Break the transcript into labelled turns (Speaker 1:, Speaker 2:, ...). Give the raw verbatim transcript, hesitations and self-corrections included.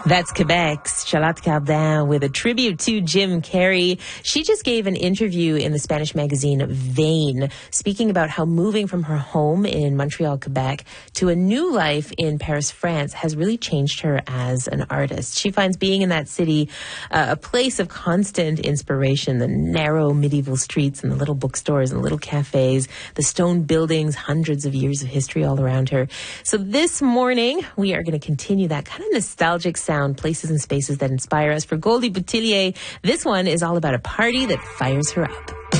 Speaker 1: That's Quebec's Charlotte Cardin with a tribute to Jim Carrey. She just gave an interview in the Spanish magazine Vain, speaking about how moving from her home in Montreal, Quebec, to a new life in Paris, France, has really changed her as an artist. She finds being in that city uh, a place of constant inspiration. The narrow medieval streets and the little bookstores and the little cafes, the stone buildings, hundreds of years of history all around her. So this morning, we are going to continue that kind of nostalgic sound, places and spaces that inspire us. For Goldie Boutillier, this one is all about a party that fires her up.